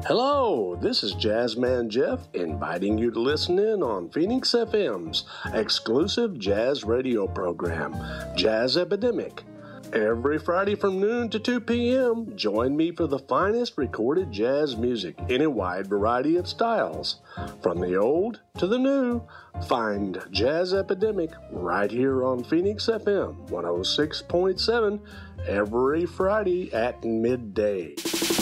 Hello, this is Jazzman Jeff inviting you to listen in on Phoenix FM's exclusive jazz radio program, Jazz Epidemic. Every Friday from noon to 2 p.m., join me for the finest recorded jazz music in a wide variety of styles. From the old to the new, find Jazz Epidemic right here on Phoenix FM 106.7 every Friday at midday.